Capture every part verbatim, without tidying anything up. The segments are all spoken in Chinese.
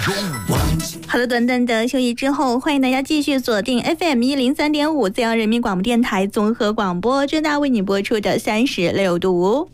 好了，短暂的休息之后，欢迎大家继续锁定 F M 一零三点五 自由人民广播电台综合广播，正大为你播出的三十六度。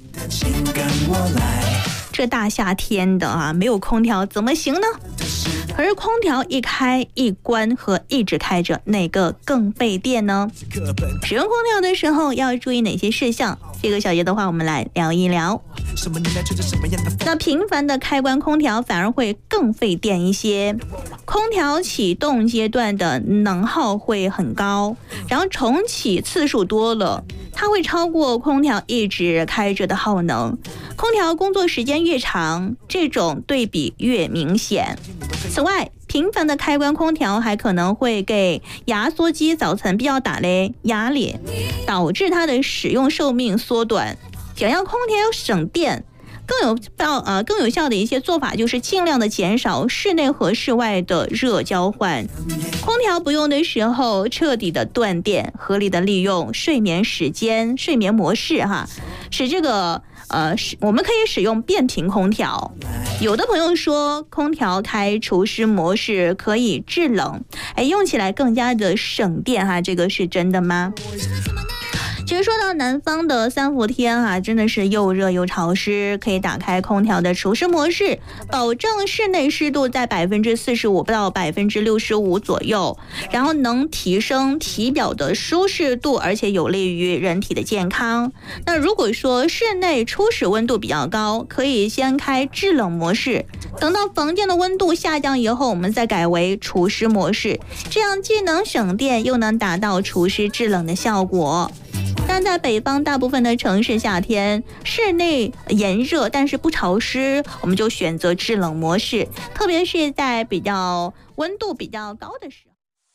这大夏天的啊，没有空调怎么行呢？可是空调一开一关和一直开着，哪个更费电呢？使用空调的时候要注意哪些事项？这个小节的话，我们来聊一聊。那频繁的开关空调反而会更费电一些，空调启动阶段的能耗会很高，然后重启次数多了，它会超过空调一直开着的耗能。空调工作时间越长，这种对比越明显。此外，频繁的开关空调还可能会给压缩机造成比较大的压力，导致它的使用寿命缩短。想要空调省电，更有效呃更有效的一些做法就是尽量的减少室内和室外的热交换。空调不用的时候，彻底的断电，合理的利用睡眠时间、睡眠模式哈，使这个呃我们可以使用变频空调。有的朋友说空调开除湿模式可以制冷，哎，用起来更加的省电哈，这个是真的吗？其实说到南方的三伏天啊，真的是又热又潮湿，可以打开空调的除湿模式，保证室内湿度在百分之四十五到百分之六十五左右，然后能提升体表的舒适度，而且有利于人体的健康。那如果说室内初始温度比较高，可以先开制冷模式，等到房间的温度下降以后，我们再改为除湿模式，这样既能省电，又能达到除湿制冷的效果。但在北方大部分的城市，夏天室内炎热但是不潮湿，我们就选择制冷模式，特别是在比较温度比较高的时候。